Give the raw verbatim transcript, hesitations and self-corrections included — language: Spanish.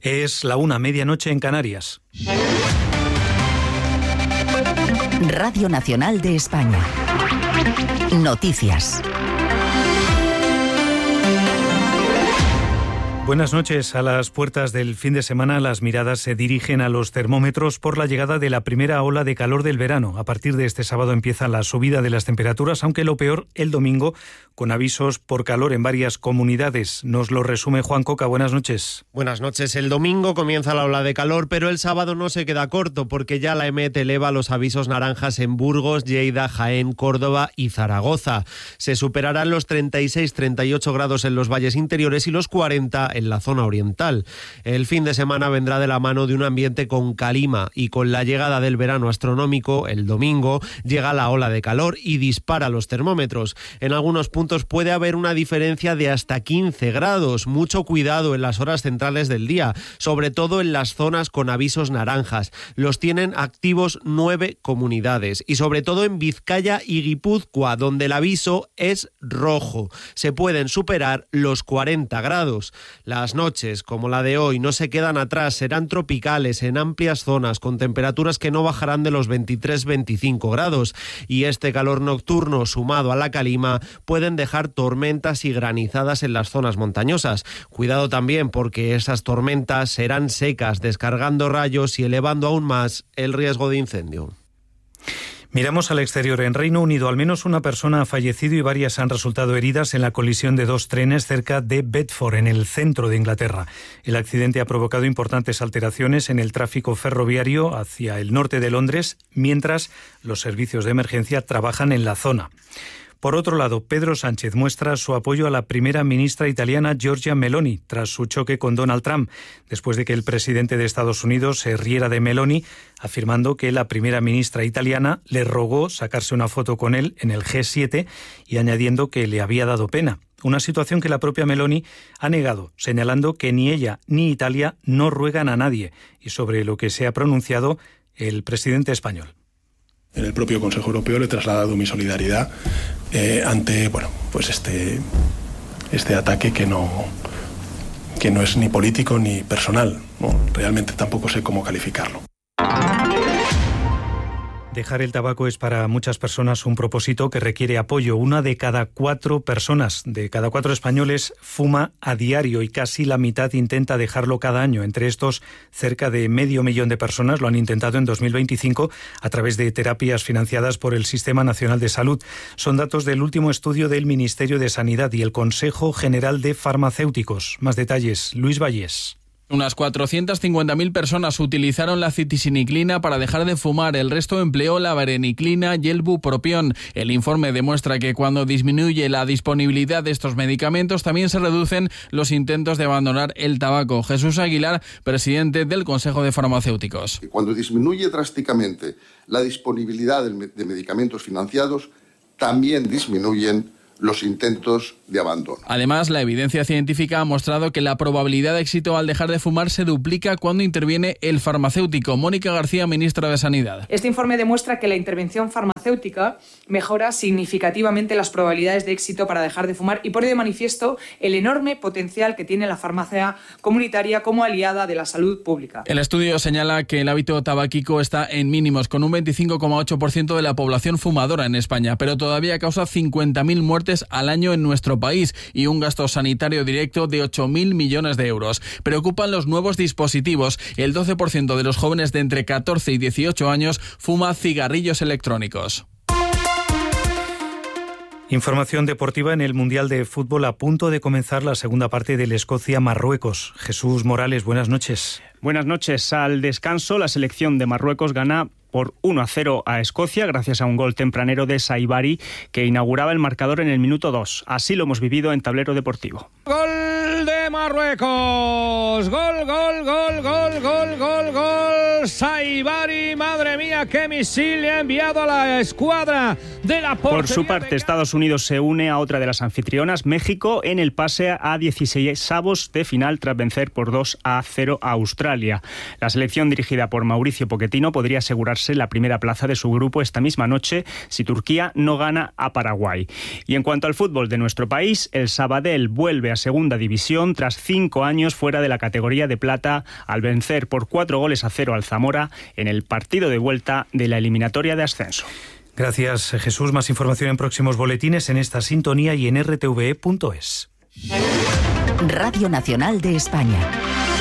Es la una, medianoche en Canarias. Radio Nacional de España. Noticias. Buenas noches. A las puertas del fin de semana, las miradas se dirigen a los termómetros por la llegada de la primera ola de calor del verano. A partir de este sábado empieza la subida de las temperaturas, aunque lo peor el domingo, con avisos por calor en varias comunidades. Nos lo resume Juan Coca. Buenas noches. Buenas noches. El domingo comienza la ola de calor, pero el sábado no se queda corto, porque ya la E M E T eleva los avisos naranjas en Burgos, Lleida, Jaén, Córdoba y Zaragoza. Se superarán los treinta y seis a treinta y ocho grados en los valles interiores y los cuarenta en la zona oriental. El fin de semana vendrá de la mano de un ambiente con calima, y con la llegada del verano astronómico, el domingo, llega la ola de calor y dispara los termómetros. En algunos puntos puede haber una diferencia de hasta quince grados. Mucho cuidado en las horas centrales del día, sobre todo en las zonas con avisos naranjas. Los tienen activos nueve comunidades, y sobre todo en Vizcaya y Guipúzcoa, donde el aviso es rojo. Se pueden superar los cuarenta grados. Las noches, como la de hoy, no se quedan atrás, serán tropicales en amplias zonas, con temperaturas que no bajarán de los veintitrés a veinticinco grados, y este calor nocturno, sumado a la calima, pueden dejar tormentas y granizadas en las zonas montañosas. Cuidado también, porque esas tormentas serán secas, descargando rayos y elevando aún más el riesgo de incendio. Miramos al exterior. En Reino Unido, al menos una persona ha fallecido y varias han resultado heridas en la colisión de dos trenes cerca de Bedford, en el centro de Inglaterra. El accidente ha provocado importantes alteraciones en el tráfico ferroviario hacia el norte de Londres, mientras los servicios de emergencia trabajan en la zona. Por otro lado, Pedro Sánchez muestra su apoyo a la primera ministra italiana Giorgia Meloni tras su choque con Donald Trump, después de que el presidente de Estados Unidos se riera de Meloni, afirmando que la primera ministra italiana le rogó sacarse una foto con él en el G siete y añadiendo que le había dado pena. Una situación que la propia Meloni ha negado, señalando que ni ella ni Italia no ruegan a nadie, y sobre lo que se ha pronunciado el presidente español. En el propio Consejo Europeo le he trasladado mi solidaridad eh, ante bueno, pues este, este ataque que no, que no es ni político ni personal, ¿no? Realmente tampoco sé cómo calificarlo. Dejar el tabaco es para muchas personas un propósito que requiere apoyo. Una de cada cuatro personas, de cada cuatro españoles, fuma a diario y casi la mitad intenta dejarlo cada año. Entre estos, cerca de medio millón de personas lo han intentado en dos mil veinticinco a través de terapias financiadas por el Sistema Nacional de Salud. Son datos del último estudio del Ministerio de Sanidad y el Consejo General de Farmacéuticos. Más detalles, Luis Vallés. Unas cuatrocientas cincuenta mil personas utilizaron la citisiniclina para dejar de fumar. El resto empleó la vareniclina y el bupropión. El informe demuestra que cuando disminuye la disponibilidad de estos medicamentos, también se reducen los intentos de abandonar el tabaco. Jesús Aguilar, presidente del Consejo de Farmacéuticos. Cuando disminuye drásticamente la disponibilidad de medicamentos financiados, también disminuyen los intentos de abandono. Además, la evidencia científica ha mostrado que la probabilidad de éxito al dejar de fumar se duplica cuando interviene el farmacéutico. Mónica García, ministra de Sanidad. Este informe demuestra que la intervención farmacéutica mejora significativamente las probabilidades de éxito para dejar de fumar y pone de manifiesto el enorme potencial que tiene la farmacia comunitaria como aliada de la salud pública. El estudio señala que el hábito tabáquico está en mínimos, con un veinticinco coma ocho por ciento de la población fumadora en España, pero todavía causa cincuenta mil muertes al año en nuestro país y un gasto sanitario directo de ocho mil millones de euros. Preocupan los nuevos dispositivos. El doce por ciento de los jóvenes de entre catorce y dieciocho años fuma cigarrillos electrónicos. Información deportiva en el Mundial de Fútbol, a punto de comenzar la segunda parte del Escocia-Marruecos. Jesús Morales, buenas noches. Buenas noches. Al descanso, la selección de Marruecos gana por uno a cero a Escocia gracias a un gol tempranero de Saibari que inauguraba el marcador en el minuto dos. Así lo hemos vivido en Tablero Deportivo. Gol de Marruecos. Gol, gol, gol, gol, gol, gol, gol. gol Saibari. Madre mía, qué misil le ha enviado a la escuadra de la portería. Por su parte, Estados Unidos se une a otra de las anfitrionas, México, en el pase a dieciseisavos de final tras vencer por dos a cero a Australia. La selección dirigida por Mauricio Pochettino podría asegurarse la primera plaza de su grupo esta misma noche si Turquía no gana a Paraguay. Y en cuanto al fútbol de nuestro país, el Sabadell vuelve a segunda división tras cinco años fuera de la categoría de plata al vencer por cuatro goles a cero al Zamora en el partido de vuelta de la eliminatoria de ascenso. Gracias, Jesús. Más información en próximos boletines en esta sintonía y en r t v e punto es. Radio Nacional de España.